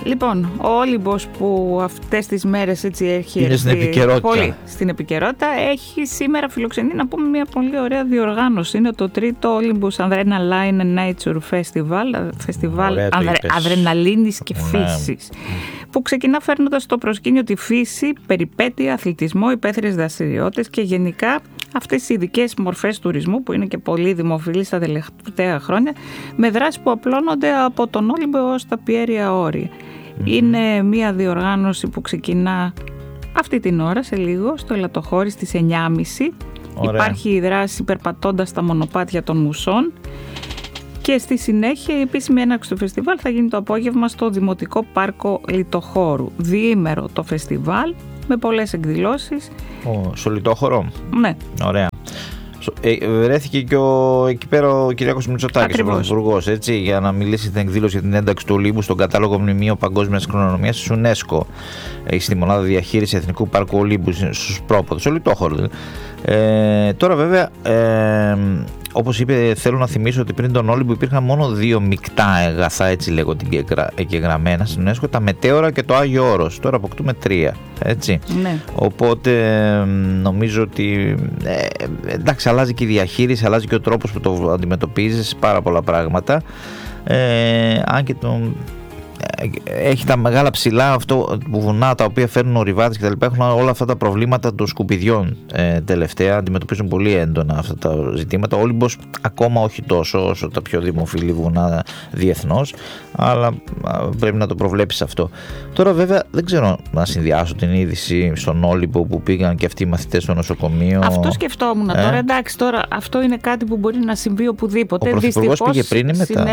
Λοιπόν, ο Όλυμπος που αυτές τις μέρες έτσι έχει είναι στην επικαιρότητα. Πολύ στην επικαιρότητα, έχει σήμερα φιλοξενεί, να πούμε, μια πολύ ωραία διοργάνωση. Είναι το τρίτο Olympus Adrenaline Nature Festival, φεστιβάλ αδρεναλίνης και φύσης, που ξεκινά φέρνοντας στο προσκήνιο τη φύση, περιπέτεια, αθλητισμό, υπαίθριες δραστηριότητες και γενικά αυτές οι ειδικές μορφές τουρισμού που είναι και πολύ δημοφιλείς τα τελευταία χρόνια, με δράσεις που απλώνονται από τον Όλυμπο ως τα πιέρια όρια. Είναι μια διοργάνωση που ξεκινά αυτή την ώρα, σε λίγο, στο Ελαττοχώρι στις 9.30. Υπάρχει η δράση περπατώντας τα μονοπάτια των μουσών και στη συνέχεια η επίσημη έναρξη του φεστιβάλ θα γίνει το απόγευμα στο Δημοτικό Πάρκο Λιτοχώρου. Διήμερο το φεστιβάλ με πολλές εκδηλώσεις. Στο Λιτόχωρο. Ναι. Ωραία. Βρέθηκε και εκεί πέρα ο Κυριάκος Μητσοτάκης, ο Πρωθυπουργός, έτσι, για να μιλήσει την εκδήλωση για την ένταξη του Ολύμπου στον κατάλογο μνημείο παγκόσμιας κληρονομιάς της UNESCO, στη μονάδα διαχείριση Εθνικού Πάρκου Ολύμπου στους Πρόποδους, ο Λιτόχωρο. Τώρα βέβαια, όπως είπε, θέλω να θυμίσω ότι πριν τον Όλυμπο υπήρχαν μόνο 2 μεικτά αγαθά, έτσι λέγονται, εγγεγραμμένα στην UNESCO, τα μετέωρα και το Άγιο Όρος. Τώρα αποκτούμε 3, έτσι. Ναι. Οπότε νομίζω ότι εντάξει, αλλάζει και η διαχείριση, αλλάζει και ο τρόπος που το αντιμετωπίζεις, πάρα πολλά πράγματα. Αν και έχει τα μεγάλα ψηλά αυτό που βουνά, τα οποία φέρνουν ορειβάτες κτλ. Έχουν όλα αυτά τα προβλήματα των σκουπιδιών τελευταία. Αντιμετωπίζουν πολύ έντονα αυτά τα ζητήματα. Ο Όλυμπος ακόμα όχι τόσο όσο τα πιο δημοφιλή βουνά διεθνώς, αλλά πρέπει να το προβλέψεις αυτό. Τώρα βέβαια δεν ξέρω να συνδυάσω την είδηση στον Όλυμπο που πήγαν και αυτοί οι μαθητές στο νοσοκομείο. Αυτό σκεφτόμουν τώρα. Εντάξει, τώρα αυτό είναι κάτι που μπορεί να συμβεί οπουδήποτε. Ο Πρωθυπουργός πήγε πριν ή μετά?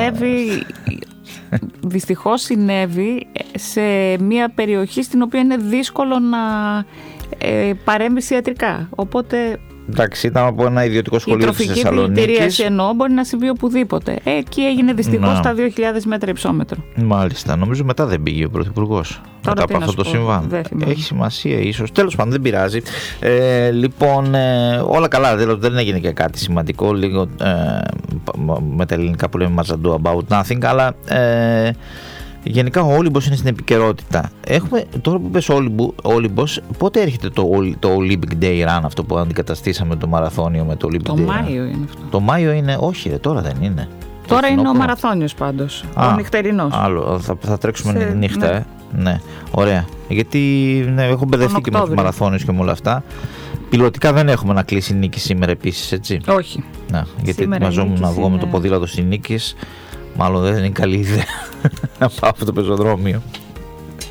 Δυστυχώς συνέβη σε μια περιοχή στην οποία είναι δύσκολο να παρέμβεις ιατρικά. Οπότε εντάξει, ήταν από ένα ιδιωτικό σχολείο της Θεσσαλονίκης. Η τροφική δηλητηρίαση εννοώ μπορεί να συμβεί οπουδήποτε. Εκεί έγινε δυστυχώς στα 2.000 μέτρα υψόμετρο. Μάλιστα. Νομίζω μετά δεν πήγε ο Πρωθυπουργός. Μετά από αυτό το συμβάν. Έχει σημασία ίσως. Τέλος πάντων, δεν πειράζει. Λοιπόν, όλα καλά. Δεν έγινε και κάτι σημαντικό. Λίγο με τα ελληνικά που λέμε much ado about nothing. Αλλά γενικά ο Όλυμπος είναι στην επικαιρότητα. Έχουμε, τώρα που πες Όλυμπος, πότε έρχεται το Olympic Day Run, αυτό που αντικαταστήσαμε το μαραθώνιο με το Olympic Day Run? Το Μάιο είναι αυτό. Το Μάιο είναι, όχι τώρα δεν είναι. Τώρα είναι ο μαραθώνιος πάντως, ο νυχτερινός. Άλλο, θα τρέξουμε νύχτα, ναι. Ωραία. Γιατί έχω μπερδευτεί και με τους μαραθώνιους και με όλα αυτά. Πιλωτικά δεν έχουμε να κλείσει νίκη σήμερα επίσης, έτσι? Όχι. Να, γιατί ετοιμαζόμουν να βγω με το ποδήλατο στη Νίκης. Μάλλον δεν είναι καλή ιδέα να πάω από το πεζοδρόμιο.